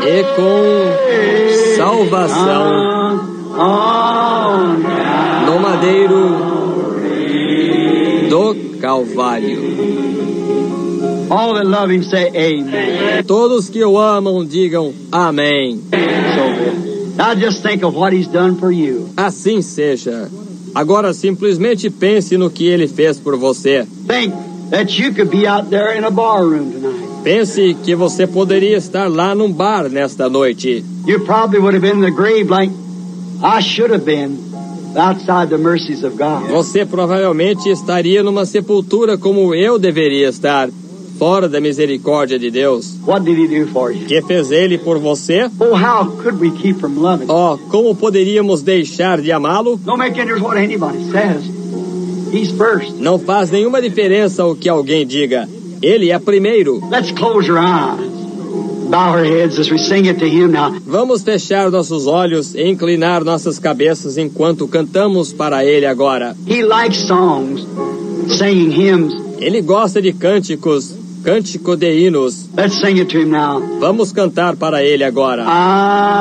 e com salvação no madeiro do Calvário. All that love him say amen. Todos que o amam digam amém. Now just think of what he's done for you. Assim seja. Agora simplesmente pense no que ele fez por você. Think that you could be out there in a bar room tonight. Pense que você poderia estar lá num bar nesta noite. You probably would have been in the grave like I should have been, outside the mercies of God. Você provavelmente estaria numa sepultura como eu deveria estar, fora da misericórdia de Deus. What did he do for you? Que fez ele por você? Oh, how could we keep from loving? Oh, como poderíamos deixar de amá-lo? Don't make any difference what anybody says. He's first. Não faz nenhuma diferença o que alguém diga. Ele é primeiro. Let's close our eyes. Bow our heads as we sing it to him now. Vamos fechar nossos olhos e inclinar nossas cabeças enquanto cantamos para ele agora. He likes songs, singing hymns. Ele gosta de cânticos, cântico de hinos. Let's sing it to him now. Vamos cantar para ele agora.